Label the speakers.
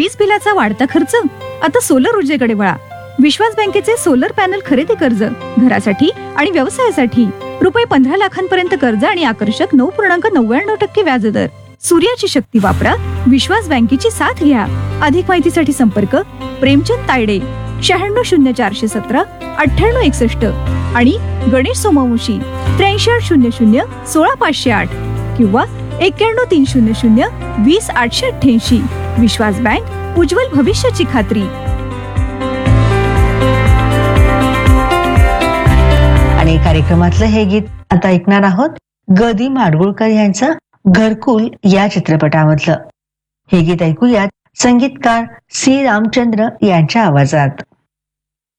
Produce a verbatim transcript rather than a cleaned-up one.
Speaker 1: वीज बिलाचा वाढता खर्च? आता सोलर ऊर्जेकडे वळा. विश्वास बँकेचे सोलर पॅनल खरेदी कर्ज, घरासाठी आणि व्यवसायासाठी रुपये पंधरा लाखांपर्यंत कर्ज आणि आकर्षक नऊ पूर्णांक नव्याण्णव टक्के व्याजदर. सूर्याची शक्ती वापरा, विश्वास बँकेची साथ घ्या. अधिक माहितीसाठी संपर्क प्रेमचंद तायडे, शहाण्णव शून्य चारशे सतरा अठ्ठ्याण्णव एकसष्ट आणि गणेश सोमवंशी, त्र्याऐंशी आठ शून्य शून्य सोळा पाचशे आठ किंवा एक्क्याण्णव तीन शून्य शून्य वीस आठशे अठ्ठ्याऐंशी. विश्वास बँक, उज्ज्वल भविष्याची खात्री.
Speaker 2: आणि कार्यक्रमातलं हे गीत आता ऐकणार आहोत ग दि माडगुळकर यांचं घरकुल या चित्रपटामधलं. हे गीत ऐकूयात संगीतकार सी रामचंद्र यांच्या आवाजात.